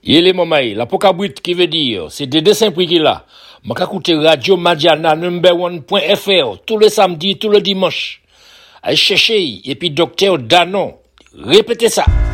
Yele mamaï, la pokabrit qui veut dire, c'est des dessins prix qu'il a. M'a écouté Radio Madiana number1.fr tous les samedis, tous les dimanches. Allez chercher, et puis docteur Danon. Répétez ça.